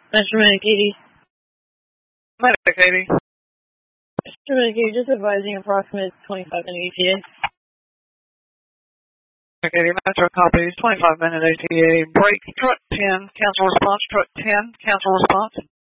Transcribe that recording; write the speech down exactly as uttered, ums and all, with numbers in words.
Metro Medic eighty. Medic eighty. Metro Medic eighty, just advising approximate twenty-five minute E T A. Medic eighty, Metro copies, twenty-five minute A T A. Break, truck ten, cancel response, truck ten, cancel response.